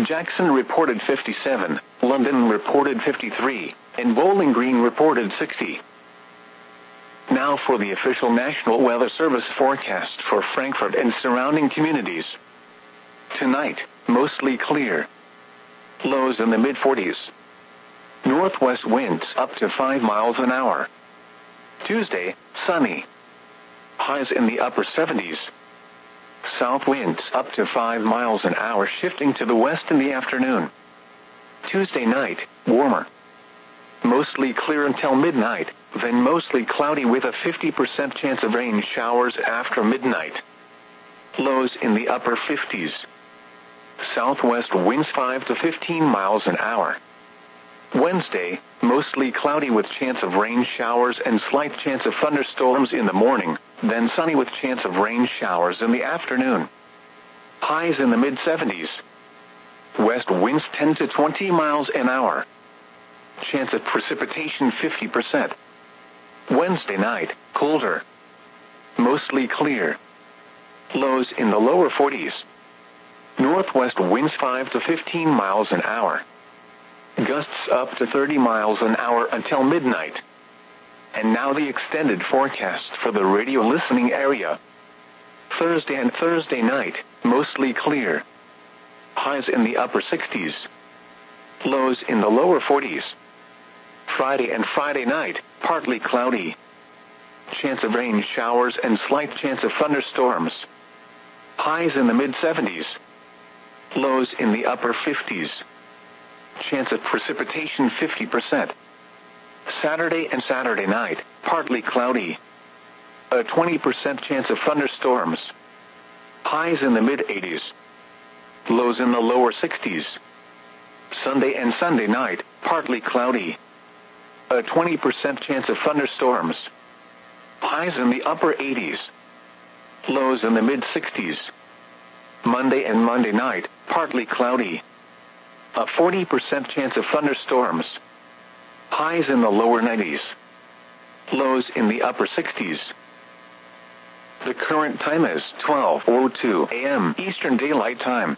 Jackson reported 57, London reported 53, and Bowling Green reported 60. Now for the official National Weather Service forecast for Frankfurt and surrounding communities. Tonight, mostly clear. Lows in the mid-40s. Northwest winds up to 5 miles an hour. Tuesday, sunny. Highs in the upper 70s. South winds up to 5 miles an hour, shifting to the west in the afternoon. Tuesday night, warmer. Mostly clear until midnight, then mostly cloudy with a 50% chance of rain showers after midnight. Lows in the upper 50s. Southwest winds 5 to 15 miles an hour. Wednesday, mostly cloudy with chance of rain showers and slight chance of thunderstorms in the morning, then sunny with chance of rain showers in the afternoon. Highs in the mid-70s. West winds 10 to 20 miles an hour. Chance of precipitation 50%. Wednesday night, colder. Mostly clear. Lows in the lower 40s. Northwest winds 5 to 15 miles an hour. Gusts up to 30 miles an hour until midnight. And now the extended forecast for the radio listening area. Thursday and Thursday night, mostly clear. Highs in the upper 60s. Lows in the lower 40s. Friday and Friday night, partly cloudy. Chance of rain showers and slight chance of thunderstorms. Highs in the mid-70s. Lows in the upper 50s. Chance of precipitation 50%. Saturday and Saturday night, partly cloudy. A 20% chance of thunderstorms. Highs in the mid-80s. Lows in the lower 60s. Sunday and Sunday night, partly cloudy. A 20% chance of thunderstorms. Highs in the upper 80s. Lows in the mid-60s. Monday and Monday night, partly cloudy. A 40% chance of thunderstorms. Highs in the lower 90s. Lows in the upper 60s. The current time is 12:02 a.m. Eastern Daylight Time.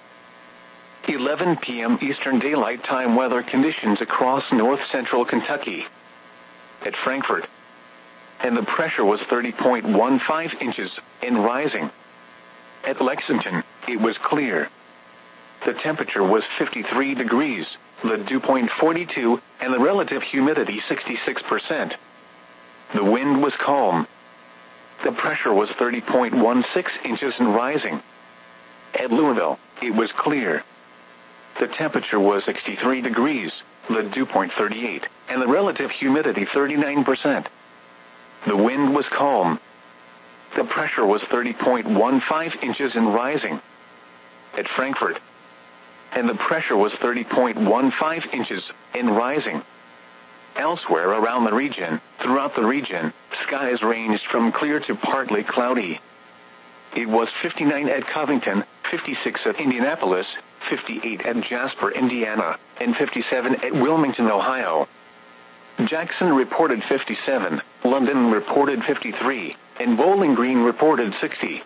11 p.m. Eastern Daylight Time weather conditions across north-central Kentucky. At Frankfurt. And the pressure was 30.15 inches and rising. At Lexington, it was clear. The temperature was 53 degrees, the dew point 42, and the relative humidity 66%. The wind was calm. The pressure was 30.16 inches and rising. At Louisville, it was clear. The temperature was 63 degrees, the dew point 38, and the relative humidity 39%. The wind was calm. The pressure was 30.15 inches and rising. At Frankfurt. And the pressure was 30.15 inches and rising. Elsewhere around the region, throughout the region, skies ranged from clear to partly cloudy. It was 59 at Covington, 56 at Indianapolis, 58 at Jasper, Indiana, and 57 at Wilmington, Ohio. Jackson reported 57, London reported 53, and Bowling Green reported 60.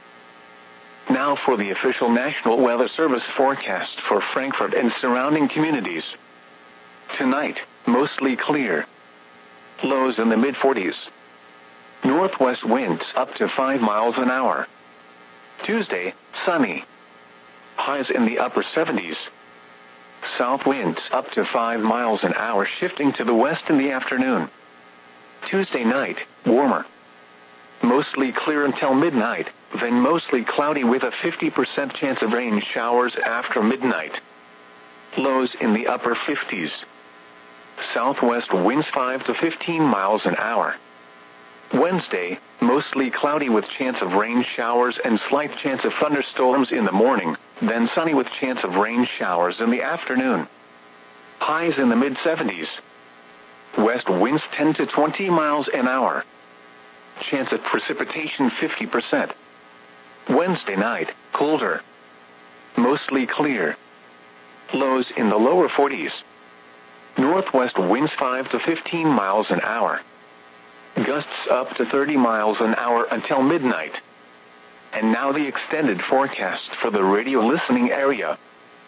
Now for the official National Weather Service forecast for Frankfurt and surrounding communities. Tonight, mostly clear. Lows in the mid-40s. Northwest winds up to 5 miles an hour. Tuesday, sunny. Highs in the upper 70s. South winds up to 5 miles an hour, shifting to the west in the afternoon. Tuesday night, warmer. Mostly clear until midnight, then mostly cloudy with a 50% chance of rain showers after midnight. Lows in the upper 50s. Southwest winds 5 to 15 miles an hour. Wednesday, mostly cloudy with chance of rain showers and slight chance of thunderstorms in the morning, then sunny with chance of rain showers in the afternoon. Highs in the mid-70s. West winds 10 to 20 miles an hour. Chance of precipitation 50%. Wednesday night, colder. Mostly clear. Lows in the lower 40s. Northwest winds 5 to 15 miles an hour. Gusts up to 30 miles an hour until midnight. And now the extended forecast for the radio listening area.